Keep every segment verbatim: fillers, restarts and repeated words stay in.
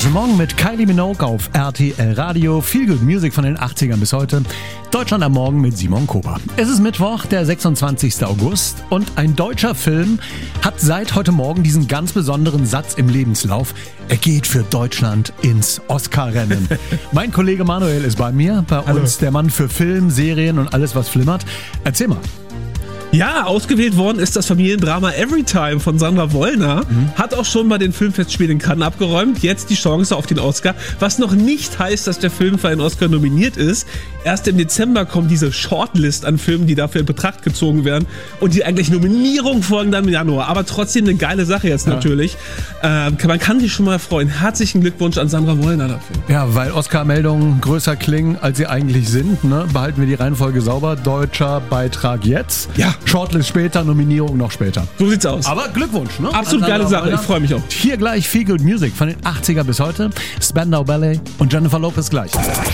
Guten Morgen mit Kylie Minogue auf R T L Radio. Feel Good Music von den achtzigern bis heute. Deutschland am Morgen mit Simon Kober. Es ist Mittwoch, der sechsundzwanzigster August und ein deutscher Film hat seit heute Morgen diesen ganz besonderen Satz im Lebenslauf. Er geht für Deutschland ins Oscar-Rennen. Mein Kollege Manuel ist bei mir, bei Hallo. uns der Mann für Film, Serien und alles, was flimmert. Erzähl mal. Ja, ausgewählt worden ist das Familiendrama Everytime von Sandra Wollner. Mhm. Hat auch schon bei den Filmfestspielen in Cannes abgeräumt. Jetzt die Chance auf den Oscar. Was noch nicht heißt, dass der Film für einen Oscar nominiert ist. Erst im Dezember kommt diese Shortlist an Filmen, die dafür in Betracht gezogen werden. Und die eigentlich Nominierung folgen dann im Januar. Aber trotzdem eine geile Sache jetzt ja. natürlich. Äh, man kann sich schon mal freuen. Herzlichen Glückwunsch an Sandra Wollner dafür. Ja, weil Oscar-Meldungen größer klingen, als sie eigentlich sind. Ne? Behalten wir die Reihenfolge sauber. Deutscher Beitrag jetzt. Ja. Shortlist später, Nominierung noch später. So sieht's aus. Aber Glückwunsch, ne? Absolut geile Sache, ich freue mich auch. Hier gleich Feel Good Music von den achtziger bis heute. Spandau Ballet und Jennifer Lopez gleich.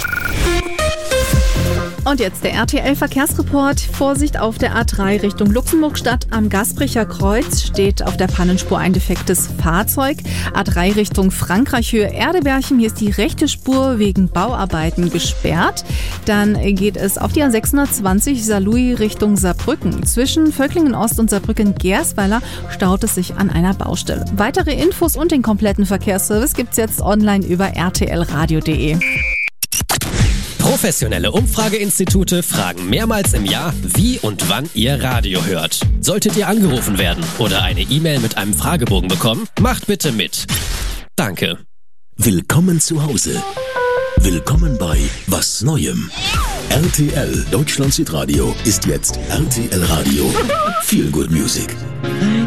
Und jetzt der R T L-Verkehrsreport. Vorsicht auf der A drei Richtung Luxemburgstadt. Am Gasbricher Kreuz steht auf der Pannenspur ein defektes Fahrzeug. A drei Richtung Frankreich-Höhe Erdebärchen. Hier ist die rechte Spur wegen Bauarbeiten gesperrt. Dann geht es auf die A sechshundertzwanzig Saarlouis Richtung Saarbrücken. Zwischen Völklingen-Ost und Saarbrücken-Gersweiler staut es sich an einer Baustelle. Weitere Infos und den kompletten Verkehrsservice gibt's jetzt online über r t l radio punkt d e. Professionelle Umfrageinstitute fragen mehrmals im Jahr, wie und wann ihr Radio hört. Solltet ihr angerufen werden oder eine E-Mail mit einem Fragebogen bekommen, macht bitte mit. Danke. Willkommen zu Hause. Willkommen bei Was Neuem. R T L Deutschland Südradio ist jetzt R T L Radio. Feel Good Music.